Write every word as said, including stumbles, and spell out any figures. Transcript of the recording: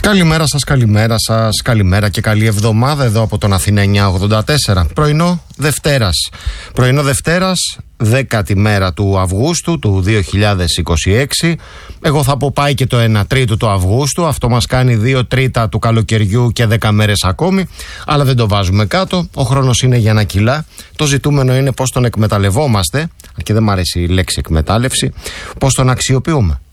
Καλημέρα σας, καλημέρα σας, καλημέρα και καλή εβδομάδα εδώ από τον Αθήνα εννιακόσια ογδόντα τέσσερα. Πρωινό Δευτέρας. Πρωινό Δευτέρας, δέκατη μέρα του Αυγούστου του δύο χιλιάδες είκοσι έξι. Εγώ θα πω πάει και το ένα τρίτο του Αυγούστου. Αυτό μας κάνει δύο τρίτα του καλοκαιριού και δέκα μέρες ακόμη. Αλλά δεν το βάζουμε κάτω. Ο χρόνος είναι για να κυλά. Το ζητούμενο είναι πώς τον εκμεταλλευόμαστε. Και δεν μου αρέσει η λέξη εκμετάλλευση. Πώς τον αξιοποιούμε.